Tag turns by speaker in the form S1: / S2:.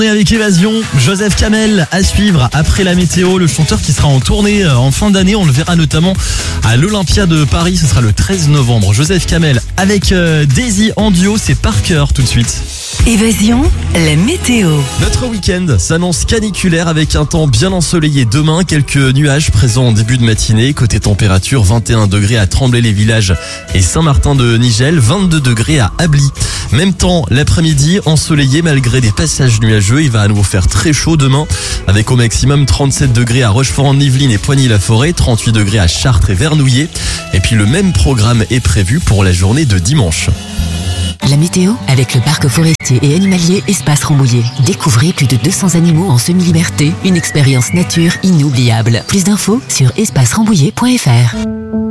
S1: Et avec Évasion, Joseph Kamel à suivre après la météo, le chanteur qui sera en tournée en fin d'année, on le verra notamment à l'Olympia de Paris, ce sera le 13 novembre. Joseph Kamel avec Daisy en duo, c'est par cœur tout de suite.
S2: Évasion, la météo.
S1: Notre week-end s'annonce caniculaire avec un temps bien ensoleillé demain, quelques nuages présents en début de matinée. Côté température, 21 degrés à Tremblay-les-Villages et Saint-Martin-de-Nigel, 22 degrés à Ably. Même temps l'après-midi, ensoleillé malgré des passages nuageux. Il va à nouveau faire très chaud demain avec au maximum 37 degrés à Rochefort-en-Yvelines et Poigny-la-Forêt, 38 degrés à Chartres et Vernouillet. Et puis le même programme est prévu pour la journée de dimanche.
S2: La météo avec le parc forestier et animalier Espace Rambouillet. Découvrez plus de 200 animaux en semi-liberté. Une expérience nature inoubliable. Plus d'infos sur espacerambouillet.fr.